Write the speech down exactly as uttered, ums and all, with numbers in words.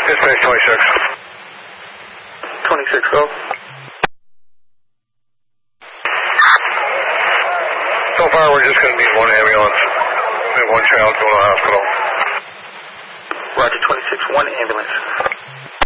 Dispatch twenty-six. twenty-six, go. So far, we're just going to need one ambulance and one child going to the hospital. Roger, twenty-six, one ambulance.